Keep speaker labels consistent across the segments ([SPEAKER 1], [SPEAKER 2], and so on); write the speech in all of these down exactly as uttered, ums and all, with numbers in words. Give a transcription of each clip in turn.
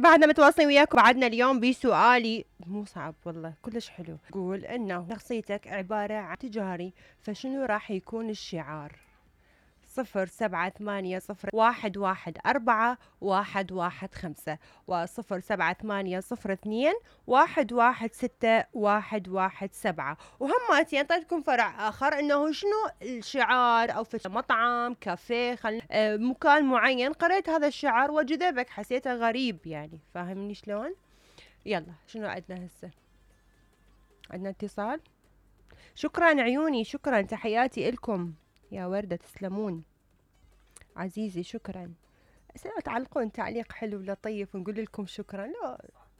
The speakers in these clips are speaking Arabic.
[SPEAKER 1] بعدنا متواصلين وياكم. بعدنا اليوم بسؤالي مو صعب والله، كلش حلو. قول انه شخصيتك عبارة عن تجاري، فشنو راح يكون الشعار؟ صفر سبعة ثمانية صفر واحد واحد أربعة واحد واحد خمسة وصفر سبعة ثمانية صفر اثنين واحد واحد ستة واحد واحد سبعة. وهماتي أعطيتكم فرع آخر إنه شنو الشعار، أو في مطعم كافيه خل... آه مكان معين قريت هذا الشعار وجذبك، حسيته غريب يعني، فاهمني شلون؟ يلا شنو عندنا هسه؟ عندنا اتصال. شكرا عيوني، شكرا، تحياتي إلكم يا وردة، تسلمون عزيزي، شكرا. تعلقون تعليق حلو لطيف ونقول لكم شكرا. لا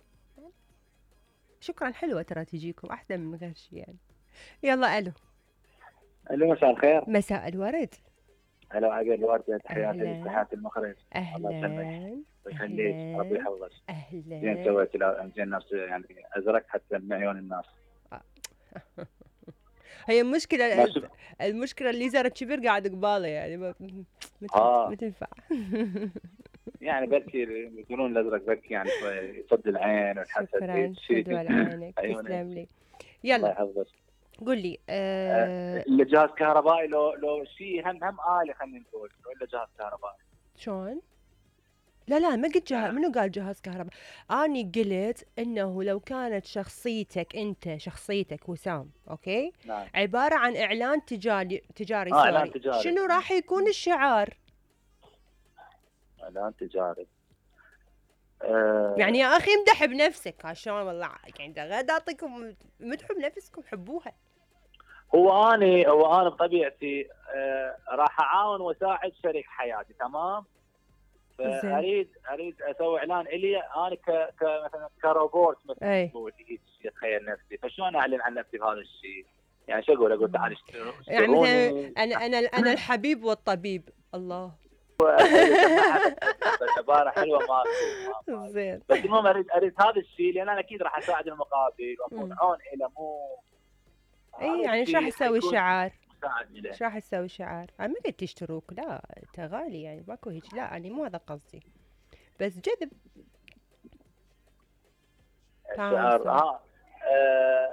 [SPEAKER 1] شكرا حلوة ترى تجيكم أحسن من غير شيء يعني. يلا ألو.
[SPEAKER 2] ألو مساء الخير.
[SPEAKER 1] مساء الورد.
[SPEAKER 2] ألو عقل الورد، تحياتي تحياتي المخرج.
[SPEAKER 1] أهلا
[SPEAKER 2] الله يسلمك ويخليك،
[SPEAKER 1] أهلا
[SPEAKER 2] ربي يحفظك.
[SPEAKER 1] أهلا.
[SPEAKER 2] زين سويت، لا زين نفس يعني أزرق حتى من عيون الناس.
[SPEAKER 1] هي المشكلة، المشكلة اللي زرت كبير قاعد قباله يعني ما ما تنفع.
[SPEAKER 2] يعني بركي يقولون الازرق بركي يعني شوي يصد العين وتحسس.
[SPEAKER 1] شكرا، فدوى عينك، تسلم لي. يلا
[SPEAKER 2] الله يحفظك.
[SPEAKER 1] قول لي
[SPEAKER 2] أه... اللي جهاز كهربائي لو لو شيء هم هم آلة خلينا نقول، ولا جهاز كهربائي؟
[SPEAKER 1] شلون؟ لا لا ما قلت جهاز، منو قال جهاز كهرباء؟ اني قلت انه لو كانت شخصيتك انت، شخصيتك وسام، اوكي،
[SPEAKER 2] نعم.
[SPEAKER 1] عباره عن اعلان تجاري تجاري
[SPEAKER 2] آه
[SPEAKER 1] سوري،
[SPEAKER 2] اعلان تجاري،
[SPEAKER 1] شنو راح يكون الشعار؟
[SPEAKER 2] اعلان تجاري. أه...
[SPEAKER 1] يعني يا اخي امدح بنفسك، عشان والله يعني غدا اعطيكم مدحوا بنفسكم، حبوها.
[SPEAKER 2] هو اني هو انا بطبيعتي أه... راح اعاون واساعد شريك حياتي، تمام؟ فاريد اريد اسوي اعلان الي انا ك مثلا كروبوت مثلا، اقول هيك اتخيل نفسي، فشلون اعلن عن نفسي بهذا الشيء؟ يعني شو اقول؟ اقول تعال اشتروني
[SPEAKER 1] يعني مثلا انا انا انا الحبيب والطبيب. الله
[SPEAKER 2] عباره حلوه ما
[SPEAKER 1] زين.
[SPEAKER 2] بس المهم اريد اريد هذا الشيء، لان انا اكيد راح اساعد المقابل واكون عون له، مو
[SPEAKER 1] اي يعني ايش راح تسوي شعار؟ ايش راح تسوي شعار؟ انا ما قلت تشتروك، لا انت غالي يعني ماكو هيك، لا انا مو هذا قصدي، بس جذب
[SPEAKER 2] شعار. اه